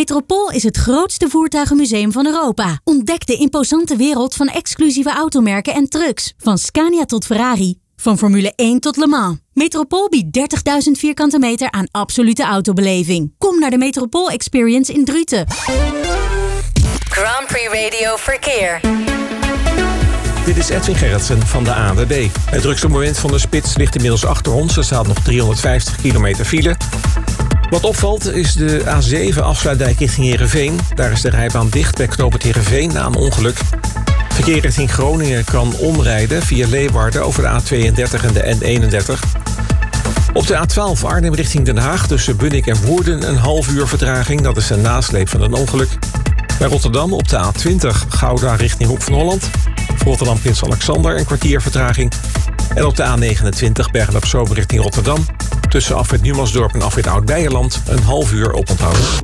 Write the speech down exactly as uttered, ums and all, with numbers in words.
Metropool is het grootste voertuigenmuseum van Europa. Ontdek de imposante wereld van exclusieve automerken en trucks. Van Scania tot Ferrari. Van Formule één tot Le Mans. Metropool biedt dertigduizend vierkante meter aan absolute autobeleving. Kom naar de Metropool Experience in Druten. Grand Prix Radio Verkeer. Dit is Edwin Gerritsen van de A N W B. Het drukste moment van de spits ligt inmiddels achter ons. Er staat nog driehonderdvijftig kilometer file. Wat opvalt is de A zeven afsluitdijk richting Heerenveen. Daar is de rijbaan dicht bij knooppunt Heerenveen na een ongeluk. Verkeer richting Groningen kan omrijden via Leeuwarden over de A tweeëndertig en de N eenendertig. Op de A twaalf Arnhem richting Den Haag tussen Bunnik en Woerden een half uur vertraging. Dat is een nasleep van een ongeluk. Bij Rotterdam op de A twintig Gouda richting Hoek van Holland. Voor Rotterdam Prins Alexander een kwartier vertraging. En op de A negenentwintig Bergen-op-Zoom richting Rotterdam. Tussen afrit Numansdorp en afrit Oud-Beijerland een half uur oponthoud.